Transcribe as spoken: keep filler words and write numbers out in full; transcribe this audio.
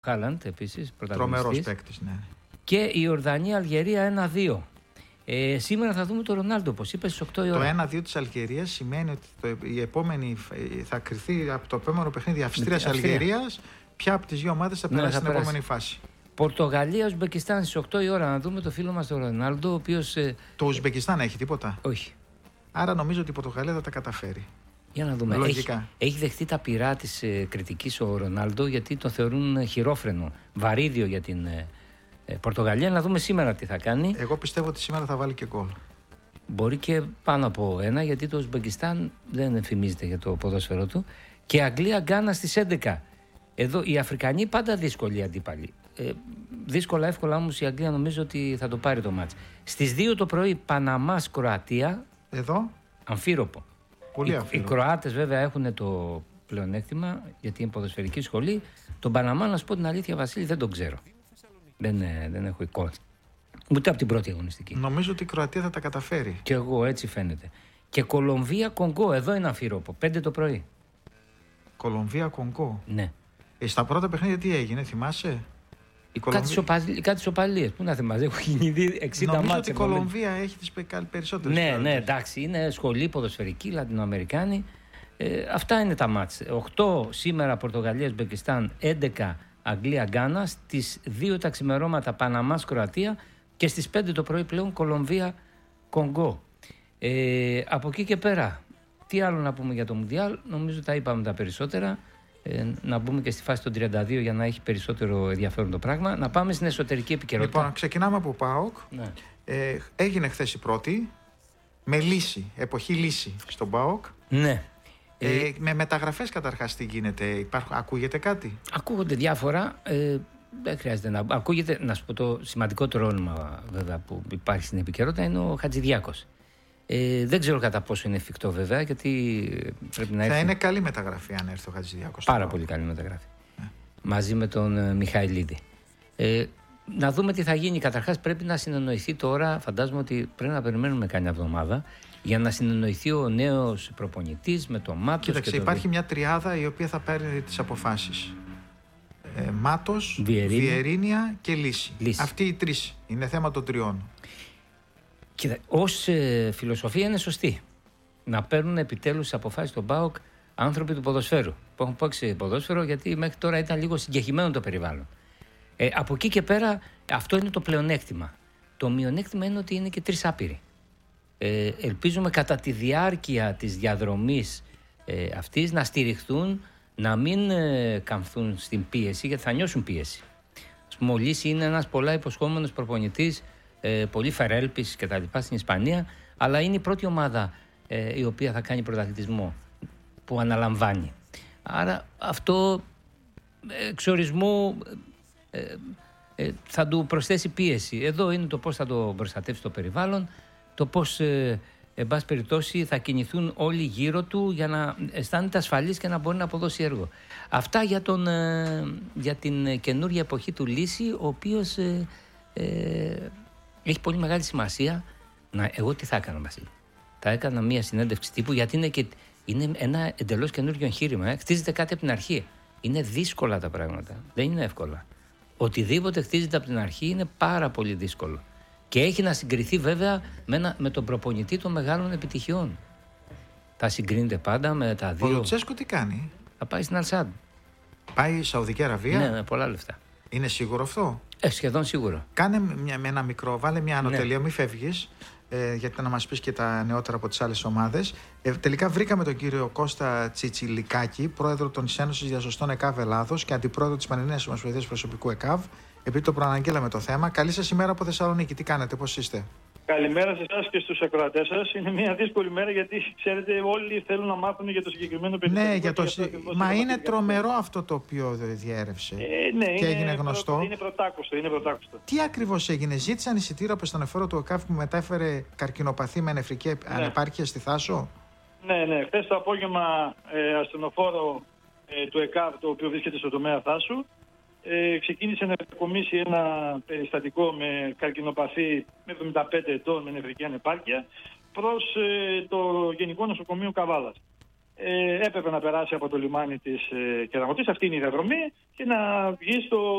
Χάλαντ επίσης, πρωταγωνιστής. Τρομερός παίκτης, ναι. Και η Ορδανία-Αλγερία ένα δύο. Ε, σήμερα θα δούμε τον Ρονάλντο, όπως είπες, στις οκτώ η ώρα. Το ένα δύο της Αλγερίας σημαίνει ότι το, η επόμενη θα κριθεί από το επόμενο παιχνίδι Αυστρίας-Αλγερίας. Ποια από τις δύο ομάδες θα περάσει ναι, στην περάσει. επόμενη φάση. Πορτογαλία-Ουσμπεκιστάν στις οκτώ η ώρα. Να δούμε το φίλο μας τον Ρονάλντο, ο οποίος. Ε... Το Ουσμπεκιστάν έχει τίποτα? Όχι. Άρα νομίζω ότι η Πορτογαλία θα τα καταφέρει. Για να δούμε. Έχει, έχει δεχτεί τα πυρά της ε, κριτικής ο Ρονάλντο, γιατί το θεωρούν χειρόφρενο, βαρύδιο για την ε, ε, Πορτογαλία. Να δούμε σήμερα τι θα κάνει. Εγώ πιστεύω ότι σήμερα θα βάλει και γκολ. Μπορεί και πάνω από ένα, γιατί το Ουσμπεκιστάν δεν εμφημίζεται για το ποδόσφαιρο του. Και Αγγλία-Γκάνα στις έντεκα. Εδώ οι Αφρικανοί πάντα δύσκολοι αντίπαλοι. Ε, δύσκολα, εύκολα όμως η Αγγλία νομίζω ότι θα το πάρει το μάτς. Στις δύο το πρωί Παναμάς-Κροατία. Εδώ. Αμφίροπο. Πολύ οι, οι Κροάτες βέβαια έχουν το πλεονέκτημα, γιατί είναι ποδοσφαιρική σχολή. Τον Παναμά, να σου πω την αλήθεια, Βασίλη, δεν τον ξέρω. Δεν, δεν έχω εικόνα. Ούτε από την πρώτη αγωνιστική. Νομίζω ότι η Κροατία θα τα καταφέρει. Και εγώ έτσι φαίνεται. Και Κολομβία-Κονγκό, εδώ είναι αμφίροπο. πέντε το πρωί. Κολομβία-Κονγκό. Ναι. Ε, στα πρώτα παιχνίδια τι έγινε, θυμάσαι? Κάτι σοπαλίες. Πού να θυμάσαι, έχω γίνει εξήντα μάτια. Νομίζω ότι η Κολομβία έχει τις περισσότερες. Ναι, ναι, εντάξει, είναι σχολή ποδοσφαιρική, Λατινοαμερικάνη. Ε, αυτά είναι τα μάτς. οκτώ σήμερα Πορτογαλία-Ουσμπεκιστάν, έντεκα Αγγλία-Γκάνα, στις δύο τα ξημερώματα Παναμάς-Κροατία και στις πέντε το πρωί πλέον Κολομβία-Κονγκό. Ε, από εκεί και πέρα, τι άλλο να πούμε για το Μουντιάλ, νομίζω τα είπαμε τα περισσότερα. Ε, να μπούμε και στη φάση των τριάντα δύο για να έχει περισσότερο ενδιαφέρον το πράγμα. Να πάμε στην εσωτερική επικαιρότητα. Λοιπόν, ξεκινάμε από ΠΑΟΚ. Ναι. Ε, έγινε χθες η πρώτη, με λύση, εποχή λύση στον ΠΑΟΚ. Ναι. Ε, ε, με μεταγραφές καταρχάς τι γίνεται, υπάρχουν, ακούγεται κάτι? Ακούγονται διάφορα. Ε, δεν χρειάζεται να ακούγεται. Να σου πω το σημαντικότερο όνομα βέβαια που υπάρχει στην επικαιρότητα είναι ο Χατζηδιάκος. Ε, δεν ξέρω κατά πόσο είναι εφικτό βέβαια, γιατί πρέπει να έρθει. Θα είναι καλή μεταγραφή αν έρθει ο Χατζηδιάκος. Πάρα πολύ καλή μεταγραφή. Yeah. Μαζί με τον uh, Μιχαηλίδη. Ε, να δούμε τι θα γίνει. Καταρχάς πρέπει να συνεννοηθεί τώρα. Φαντάζομαι ότι πρέπει να περιμένουμε κάμια εβδομάδα για να συνεννοηθεί ο νέος προπονητής με τον Μάτος. Κοίταξε, και το... υπάρχει μια τριάδα η οποία θα πάρει τις αποφάσεις. Ε, Μάτος, Βιερίνια. Βιερίνια και Λύση. Λύση. Αυτοί οι τρεις. Είναι θέμα των τριών. Κοίτα, ως ε, φιλοσοφία είναι σωστή. Να παίρνουν επιτέλους τις αποφάσεις στον ΠΑΟΚ άνθρωποι του ποδοσφαίρου. Που έχουν παίξει ποδόσφαιρο, γιατί μέχρι τώρα ήταν λίγο συγκεχημένο το περιβάλλον. Ε, από εκεί και πέρα, αυτό είναι το πλεονέκτημα. Το μειονέκτημα είναι ότι είναι και τρεις άπειροι. Ε, ελπίζουμε κατά τη διάρκεια της διαδρομής ε, αυτής να στηριχθούν, να μην ε, καμφθούν στην πίεση, γιατί θα νιώσουν πίεση. Ας πούμε, ο Λύση είναι ένας πολλά υποσχόμενος προπονητής. Ε, πολύ φερέλπης και τα λοιπά στην Ισπανία, αλλά είναι η πρώτη ομάδα ε, η οποία θα κάνει πρωταθλητισμό που αναλαμβάνει. Άρα αυτό εξορισμού ε, ε, θα του προσθέσει πίεση. Εδώ είναι το πώς θα το προστατεύσει το περιβάλλον, το πώς ε, εν πάση περιπτώσει θα κινηθούν όλοι γύρω του για να αισθάνεται ασφαλής και να μπορεί να αποδώσει έργο. Αυτά για, τον, ε, για την καινούργια εποχή του Λύση, ο οποίος ε, ε, έχει πολύ μεγάλη σημασία. Να, εγώ τι θα έκανα, Βασίλη? Θα έκανα μία συνέντευξη τύπου, γιατί είναι, και, είναι ένα εντελώς καινούργιο εγχείρημα. Ε. Χτίζεται κάτι από την αρχή. Είναι δύσκολα τα πράγματα. Δεν είναι εύκολα. Οτιδήποτε χτίζεται από την αρχή είναι πάρα πολύ δύσκολο. Και έχει να συγκριθεί βέβαια με, ένα, με τον προπονητή των μεγάλων επιτυχιών. Θα συγκρίνεται πάντα με τα δύο. Ο Λουτσέσκο τι κάνει? Θα πάει στην Αλσάντ. Πάει η Σαουδική Αραβία. Ναι, με πολλά λεφτά. Είναι σίγουρο αυτό? Ε, σχεδόν σίγουρο. Κάνε μια, με ένα μικρό, βάλε μια ανωτελεία, ναι. Μην φεύγεις, ε, γιατί να μας πεις και τα νεότερα από τις άλλες ομάδες. Ε, τελικά βρήκαμε τον κύριο Κώστα Τσιτσιλικάκη, πρόεδρο της Ένωσης Διασωστών ΕΚΑΒ Ελλάδος και αντιπρόεδρο της Πανελλήνιας Ομοσπονδίας Προσωπικού ΕΚΑΒ. Επειδή το προαναγγέλαμε το θέμα. Καλή σας ημέρα από Θεσσαλονίκη. Τι κάνετε, πώς είστε? Καλημέρα σε εσάς και στους ακροατές σας. Είναι μια δύσκολη μέρα, γιατί ξέρετε, όλοι θέλουν να μάθουν για το συγκεκριμένο περιστατικό. Ναι, για το... μα είναι τρομερό αυτό το οποίο διέρευσε. Ε, ναι, και είναι έγινε γνωστό. Προ... Είναι πρωτάκουστο, είναι πρωτάκουστο. Τι ακριβώς έγινε? Ζήτησαν εισιτήριο από τον εφόρο του ΕΚΑΒ που μετέφερε καρκινοπαθή με νεφρική ναι. ανεπάρκεια στη Θάσο. Ναι, ναι. Χθες το απόγευμα ε, ασθενοφόρο ε, του ΕΚΑΒ, το οποίο βρίσκεται στο τομέα Θάσου, Ε, ξεκίνησε να εκκομίσει ένα περιστατικό με καρκινοπαθή με εβδομήντα πέντε ετών με νευρική ανεπάρκεια προς ε, το Γενικό Νοσοκομείο Καβάλας. ε, έπρεπε να περάσει από το λιμάνι της ε, Κεραμωτής, αυτή είναι η διαδρομή, και να βγει στο